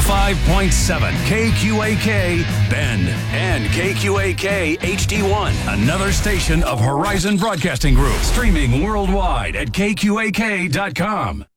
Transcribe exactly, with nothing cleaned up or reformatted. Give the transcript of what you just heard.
five point seven K Q A K Bend and K Q A K H D one, another station of Horizon Broadcasting Group, streaming worldwide at K Q A K dot com.